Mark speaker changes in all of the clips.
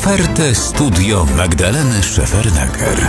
Speaker 1: Otwarte studio Magdaleny Szefernaker.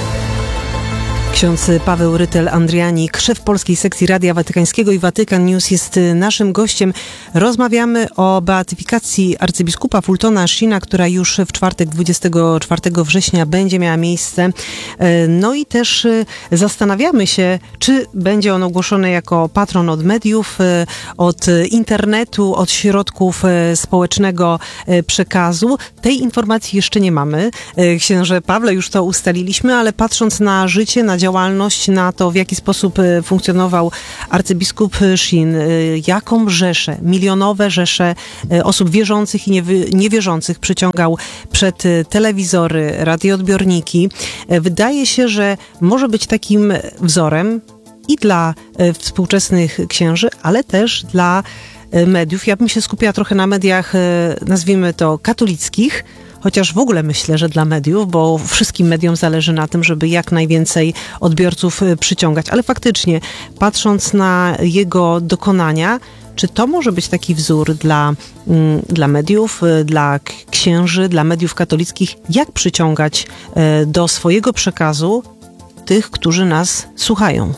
Speaker 2: Ksiądz Paweł Rytel-Andrianik, szef polskiej sekcji Radia Watykańskiego i Watykan News, jest naszym gościem. Rozmawiamy o beatyfikacji arcybiskupa Fultona Sheena, która już w czwartek 24 września będzie miała miejsce. No i też zastanawiamy się, czy będzie on ogłoszony jako patron od mediów, od internetu, od środków społecznego przekazu. Tej informacji jeszcze nie mamy. Księże Pawle, już to ustaliliśmy, ale patrząc na życie, na działalność, na to, w jaki sposób funkcjonował arcybiskup Sheen, jaką rzeszę, milionowe rzesze osób wierzących i niewierzących przyciągał przed telewizory, radioodbiorniki, wydaje się, że może być takim wzorem i dla współczesnych księży, ale też dla mediów. Ja bym się skupiła trochę na mediach, nazwijmy to katolickich, chociaż w ogóle myślę, że dla mediów, bo wszystkim mediom zależy na tym, żeby jak najwięcej odbiorców przyciągać. Ale faktycznie, patrząc na jego dokonania, czy to może być taki wzór dla mediów, dla księży, dla mediów katolickich, jak przyciągać do swojego przekazu tych, którzy nas słuchają?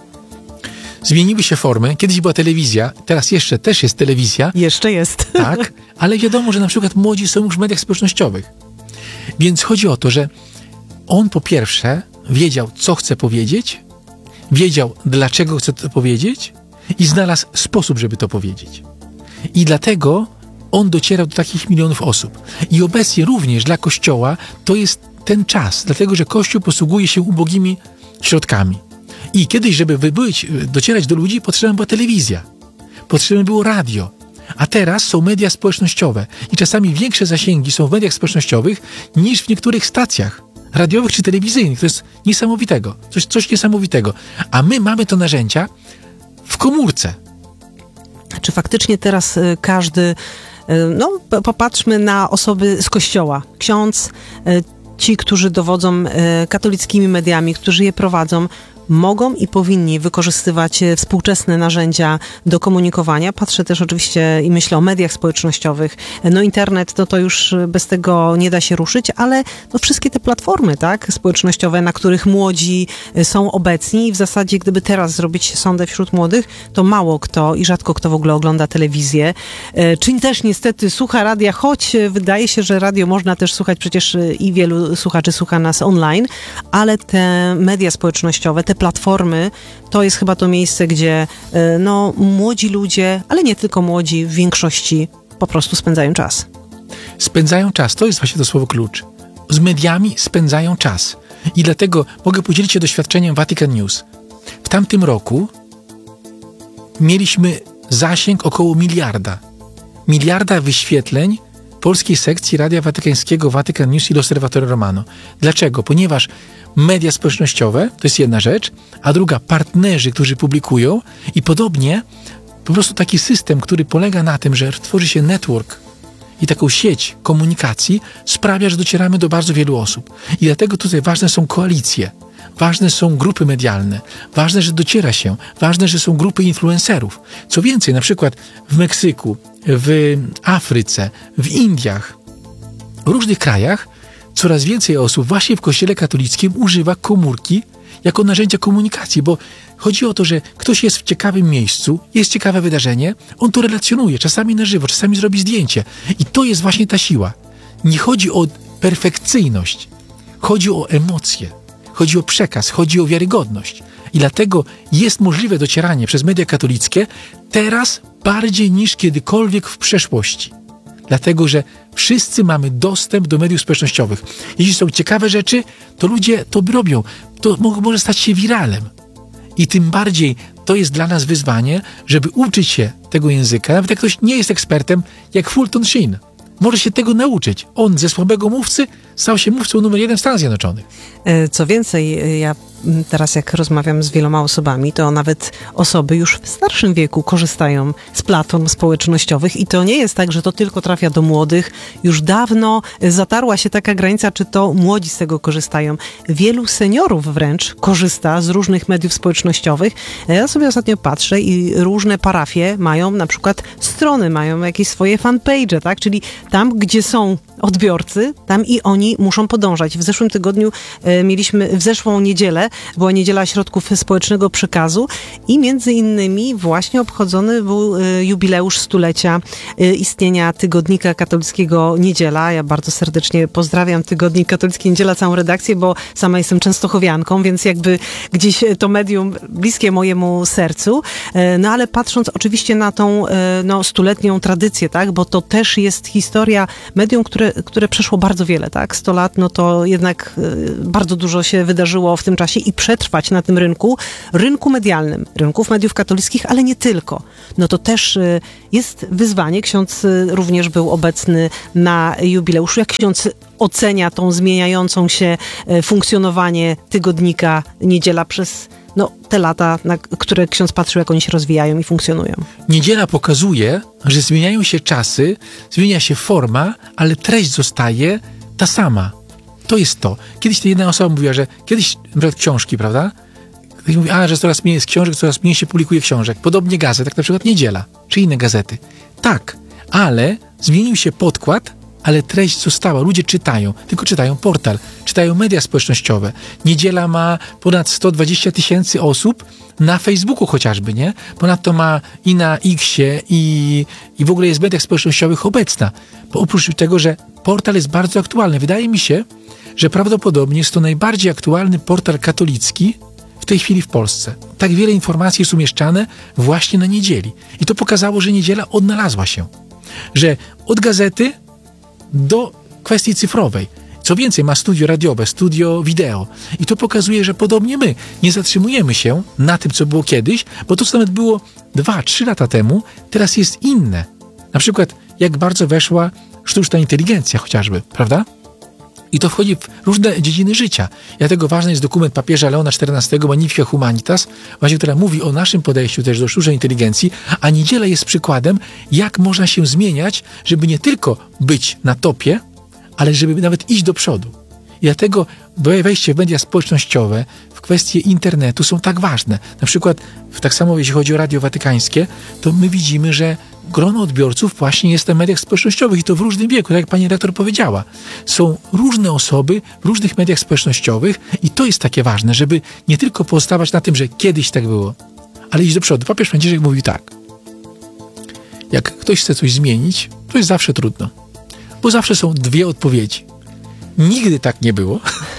Speaker 3: Zmieniły się formy. Kiedyś była telewizja, teraz jeszcze też jest telewizja.
Speaker 2: Jeszcze jest.
Speaker 3: Tak, ale wiadomo, że na przykład młodzi są już w mediach społecznościowych. Więc chodzi o to, że on po pierwsze wiedział, co chce powiedzieć, wiedział, dlaczego chce to powiedzieć i znalazł sposób, żeby to powiedzieć. I dlatego on docierał do takich milionów osób. I obecnie również dla Kościoła to jest ten czas, dlatego że Kościół posługuje się ubogimi środkami. I kiedyś, żeby docierać do ludzi, potrzebna była telewizja, potrzebne było radio, a teraz są media społecznościowe i czasami większe zasięgi są w mediach społecznościowych niż w niektórych stacjach radiowych czy telewizyjnych. To jest niesamowitego, coś niesamowitego. A my mamy to narzędzia w komórce.
Speaker 2: Czy faktycznie teraz każdy, popatrzmy na osoby z Kościoła, ksiądz, ci, którzy dowodzą katolickimi mediami, którzy je prowadzą, mogą i powinni wykorzystywać współczesne narzędzia do komunikowania. Patrzę też oczywiście i myślę o mediach społecznościowych. No internet, to już bez tego nie da się ruszyć, ale wszystkie te platformy, tak, społecznościowe, na których młodzi są obecni i w zasadzie gdyby teraz zrobić sondę wśród młodych, to mało kto i rzadko kto w ogóle ogląda telewizję. Czy też niestety słucha radia, choć wydaje się, że radio można też słuchać, przecież i wielu słuchaczy słucha nas online, ale te media społecznościowe, te platformy, to jest chyba to miejsce, gdzie młodzi ludzie, ale nie tylko młodzi, w większości po prostu spędzają czas.
Speaker 3: Spędzają czas, to jest właśnie to słowo klucz. Z mediami spędzają czas. I dlatego mogę podzielić się doświadczeniem Vatican News. W tamtym roku mieliśmy zasięg około miliarda wyświetleń polskiej sekcji Radia Watykańskiego, Vatican News i L'Osservatore Romano. Dlaczego? Ponieważ media społecznościowe to jest jedna rzecz, a druga partnerzy, którzy publikują i podobnie po prostu taki system, który polega na tym, że tworzy się network i taką sieć komunikacji sprawia, że docieramy do bardzo wielu osób. I dlatego tutaj ważne są koalicje, ważne są grupy medialne, ważne, że dociera się, ważne, że są grupy influencerów. Co więcej, na przykład w Meksyku, w Afryce, w Indiach, w różnych krajach coraz więcej osób właśnie w Kościele katolickim używa komórki jako narzędzia komunikacji, bo chodzi o to, że ktoś jest w ciekawym miejscu, jest ciekawe wydarzenie, on to relacjonuje, czasami na żywo, czasami zrobi zdjęcie. I to jest właśnie ta siła. Nie chodzi o perfekcyjność, chodzi o emocje, chodzi o przekaz, chodzi o wiarygodność. I dlatego jest możliwe docieranie przez media katolickie teraz bardziej niż kiedykolwiek w przeszłości. Dlatego, że wszyscy mamy dostęp do mediów społecznościowych. Jeśli są ciekawe rzeczy, to ludzie to robią. To może stać się wiralem. I tym bardziej to jest dla nas wyzwanie, żeby uczyć się tego języka. Nawet jak ktoś nie jest ekspertem, jak Fulton Sheen. Może się tego nauczyć. On ze słabego mówcy stał się mówcą numer 1 w Stanach Zjednoczonych.
Speaker 2: Co więcej, ja teraz jak rozmawiam z wieloma osobami, to nawet osoby już w starszym wieku korzystają z platform społecznościowych i to nie jest tak, że to tylko trafia do młodych. Już dawno zatarła się taka granica, czy to młodzi z tego korzystają. Wielu seniorów wręcz korzysta z różnych mediów społecznościowych. Ja sobie ostatnio patrzę i różne parafie mają na przykład strony, mają jakieś swoje fanpage, tak? Czyli tam, gdzie są odbiorcy, tam i oni muszą podążać. W zeszłym tygodniu w zeszłą niedzielę była Niedziela Środków Społecznego Przekazu i między innymi właśnie obchodzony był jubileusz stulecia istnienia Tygodnika Katolickiego Niedziela. Ja bardzo serdecznie pozdrawiam Tygodnik Katolicki Niedziela, całą redakcję, bo sama jestem częstochowianką, więc jakby gdzieś to medium bliskie mojemu sercu. No ale patrząc oczywiście na tą stuletnią tradycję, tak, bo to też jest historia medium, które przeszło bardzo wiele, tak? 100 lat, no to jednak bardzo dużo się wydarzyło w tym czasie i przetrwać na tym rynku medialnym, rynków mediów katolickich, ale nie tylko. No to też jest wyzwanie. Ksiądz również był obecny na jubileuszu. Jak ksiądz ocenia tą zmieniającą się funkcjonowanie Tygodnika Niedziela przez te lata, na które ksiądz patrzył, jak oni się rozwijają i funkcjonują?
Speaker 3: Niedziela pokazuje, że zmieniają się czasy, zmienia się forma, ale treść zostaje ta sama. To jest to. Kiedyś ta jedna osoba mówiła, że kiedyś, na przykład książki, prawda? Ktoś mówi, że coraz mniej jest książek, coraz mniej się publikuje książek. Podobnie gazet, jak na przykład Niedziela, czy inne gazety. Tak, ale zmienił się podkład, ale treść została. Ludzie czytają, tylko czytają portal, czytają media społecznościowe. Niedziela ma ponad 120 000 osób na Facebooku chociażby, nie? Ponadto ma i na Xie i w ogóle jest w mediach społecznościowych obecna. Bo oprócz tego, że portal jest bardzo aktualny. Wydaje mi się, że prawdopodobnie jest to najbardziej aktualny portal katolicki w tej chwili w Polsce. Tak wiele informacji jest umieszczane właśnie na Niedzieli. I to pokazało, że Niedziela odnalazła się. Że od gazety do kwestii cyfrowej. Co więcej, ma studio radiowe, studio wideo. I to pokazuje, że podobnie my nie zatrzymujemy się na tym, co było kiedyś, bo to, co nawet było 2-3 lata temu, teraz jest inne. Na przykład, jak bardzo weszła sztuczna inteligencja chociażby, prawda? I to wchodzi w różne dziedziny życia. Dlatego ważny jest dokument papieża Leona XIV, Magnificat Humanitas, właśnie, która mówi o naszym podejściu też do sztucznej inteligencji, a Niedziela jest przykładem, jak można się zmieniać, żeby nie tylko być na topie, ale żeby nawet iść do przodu. I dlatego wejście w media społecznościowe, w kwestie internetu są tak ważne. Na przykład, tak samo jeśli chodzi o Radio Watykańskie, to my widzimy, że grono odbiorców właśnie jest na mediach społecznościowych i to w różnym wieku, tak jak pani redaktor powiedziała. Są różne osoby w różnych mediach społecznościowych i to jest takie ważne, żeby nie tylko pozostawać na tym, że kiedyś tak było, ale iść do przodu. Papież Franciszek mówił tak: jak ktoś chce coś zmienić, to jest zawsze trudno, bo zawsze są dwie odpowiedzi. Nigdy tak nie było.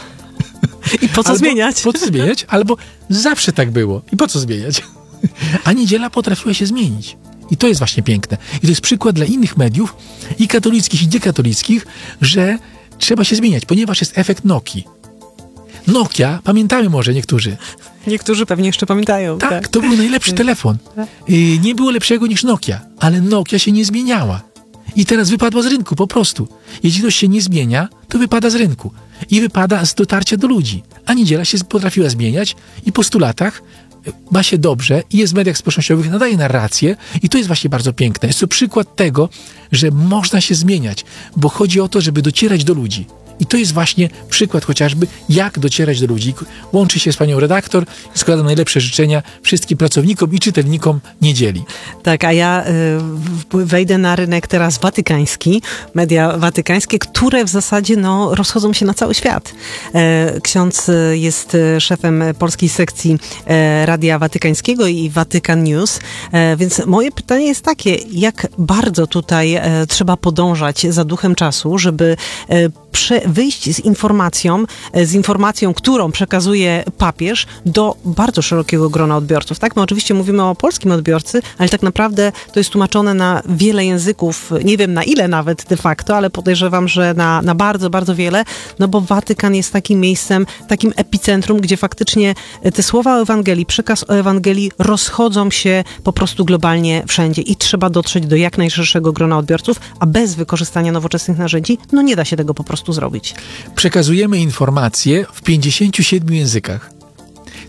Speaker 2: I po co zmieniać?
Speaker 3: Po co zmieniać? Albo zawsze tak było. I po co zmieniać? A Niedziela potrafiła się zmienić. I to jest właśnie piękne. I to jest przykład dla innych mediów, i katolickich, i niekatolickich, że trzeba się zmieniać, ponieważ jest efekt Nokii. Nokia, pamiętamy może niektórzy.
Speaker 2: Niektórzy pewnie jeszcze pamiętają.
Speaker 3: Tak, to był najlepszy telefon. Nie było lepszego niż Nokia, ale Nokia się nie zmieniała. I teraz wypadła z rynku po prostu. Jeśli ktoś się nie zmienia, to wypada z rynku. I wypada z dotarcia do ludzi. A Niedziela się potrafiła zmieniać i po 100 latach ma się dobrze i jest w mediach społecznościowych, nadaje narrację i to jest właśnie bardzo piękne. Jest to przykład tego, że można się zmieniać, bo chodzi o to, żeby docierać do ludzi. I to jest właśnie przykład chociażby, jak docierać do ludzi. Łączy się z panią redaktor i składam najlepsze życzenia wszystkim pracownikom i czytelnikom Niedzieli.
Speaker 2: Tak, a ja wejdę na rynek teraz watykański, media watykańskie, które w zasadzie rozchodzą się na cały świat. Ksiądz jest szefem polskiej sekcji Radia Watykańskiego i Vatican News, więc moje pytanie jest takie, jak bardzo tutaj trzeba podążać za duchem czasu, żeby wyjść z informacją, którą przekazuje papież do bardzo szerokiego grona odbiorców. Tak, my oczywiście mówimy o polskim odbiorcy, ale tak naprawdę to jest tłumaczone na wiele języków, nie wiem na ile nawet de facto, ale podejrzewam, że na bardzo, bardzo wiele, bo Watykan jest takim miejscem, takim epicentrum, gdzie faktycznie te słowa o Ewangelii, przekaz o Ewangelii rozchodzą się po prostu globalnie wszędzie i trzeba dotrzeć do jak najszerszego grona odbiorców, a bez wykorzystania nowoczesnych narzędzi, nie da się tego po prostu zrobić.
Speaker 3: Przekazujemy informacje w 57 językach.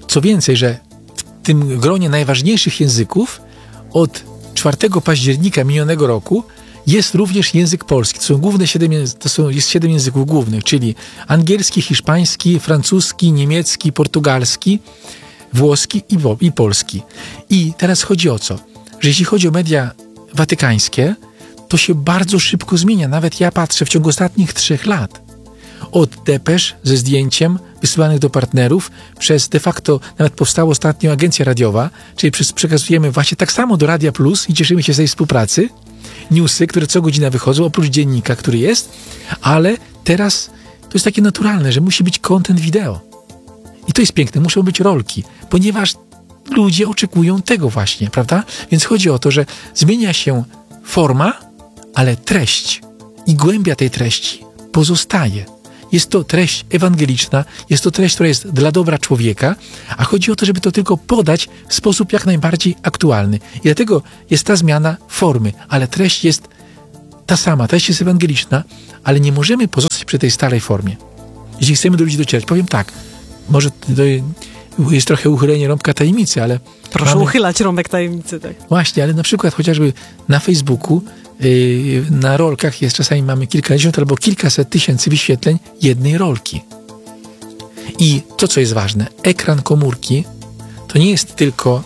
Speaker 3: Co więcej, że w tym gronie najważniejszych języków od 4 października minionego roku jest również język polski. To są główne jest 7 języków głównych, czyli angielski, hiszpański, francuski, niemiecki, portugalski, włoski i polski. I teraz chodzi o co? Że jeśli chodzi o media watykańskie, to się bardzo szybko zmienia. Nawet ja patrzę w ciągu ostatnich 3 lat. Od depesz ze zdjęciem wysyłanych do partnerów, przez de facto nawet powstała ostatnio agencja radiowa, czyli przekazujemy właśnie tak samo do Radia Plus i cieszymy się z tej współpracy. Newsy, które co godzina wychodzą, oprócz dziennika, który jest, ale teraz to jest takie naturalne, że musi być content wideo. I to jest piękne, muszą być rolki, ponieważ ludzie oczekują tego właśnie, prawda? Więc chodzi o to, że zmienia się forma, ale treść i głębia tej treści pozostaje. Jest to treść ewangeliczna, jest to treść, która jest dla dobra człowieka, a chodzi o to, żeby to tylko podać w sposób jak najbardziej aktualny. I dlatego jest ta zmiana formy, ale treść jest ta sama, treść jest ewangeliczna, ale nie możemy pozostać przy tej starej formie. Jeśli chcemy do ludzi docierać, powiem tak, może to jest trochę uchylenie rąbka tajemnicy, ale...
Speaker 2: Proszę uchylać rąbek tajemnicy, tak.
Speaker 3: Właśnie, ale na przykład chociażby na Facebooku na rolkach jest, czasami mamy kilkadziesiąt albo kilkaset tysięcy wyświetleń jednej rolki. I to, co jest ważne, ekran komórki to nie jest tylko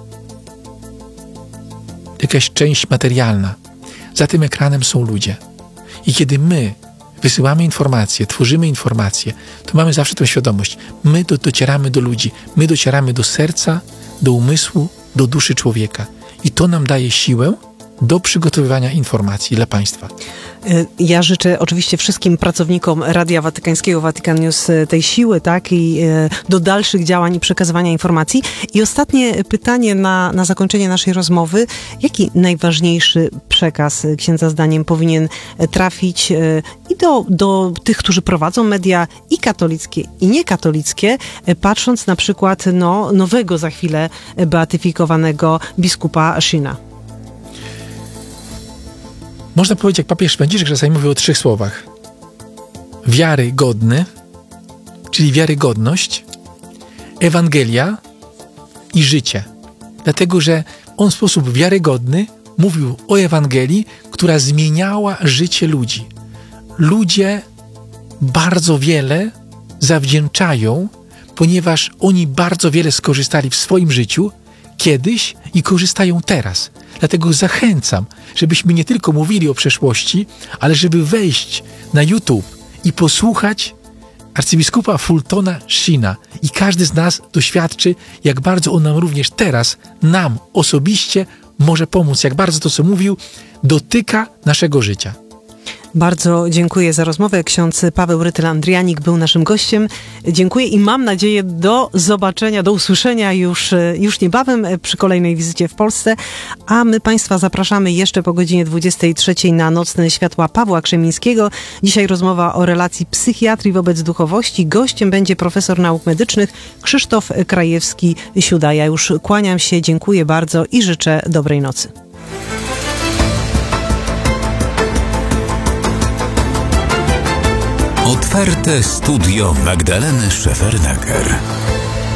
Speaker 3: jakaś część materialna. Za tym ekranem są ludzie. I kiedy my wysyłamy informacje, tworzymy informacje, to mamy zawsze tę świadomość. My docieramy do ludzi, my docieramy do serca, do umysłu, do duszy człowieka. I to nam daje siłę do przygotowywania informacji dla państwa.
Speaker 2: Ja życzę oczywiście wszystkim pracownikom Radia Watykańskiego, Vatican News tej siły, tak, i do dalszych działań i przekazywania informacji. I ostatnie pytanie na zakończenie naszej rozmowy. Jaki najważniejszy przekaz księdza zdaniem powinien trafić i do tych, którzy prowadzą media i katolickie, i niekatolickie, patrząc na przykład nowego za chwilę beatyfikowanego biskupa Shina?
Speaker 3: Można powiedzieć, jak papież Franciszek czasami mówi o 3 słowach. Wiarygodny, czyli wiarygodność, Ewangelia i życie. Dlatego, że on w sposób wiarygodny mówił o Ewangelii, która zmieniała życie ludzi. Ludzie bardzo wiele zawdzięczają, ponieważ oni bardzo wiele skorzystali w swoim życiu kiedyś i korzystają teraz. Dlatego zachęcam, żebyśmy nie tylko mówili o przeszłości, ale żeby wejść na YouTube i posłuchać arcybiskupa Fultona Shina. I każdy z nas doświadczy, jak bardzo on nam również teraz, nam osobiście może pomóc, jak bardzo to, co mówił, dotyka naszego życia.
Speaker 2: Bardzo dziękuję za rozmowę. Ksiądz Paweł Rytyl-Andrianik był naszym gościem. Dziękuję i mam nadzieję do zobaczenia, do usłyszenia już niebawem przy kolejnej wizycie w Polsce. A my Państwa zapraszamy jeszcze po godzinie 23 na Nocne Światła Pawła Krzemińskiego. Dzisiaj rozmowa o relacji psychiatrii wobec duchowości. Gościem będzie profesor nauk medycznych Krzysztof Krajewski-Siuda. Ja już kłaniam się, dziękuję bardzo i życzę dobrej nocy.
Speaker 1: Otwarte studio Magdaleny Szefernaker.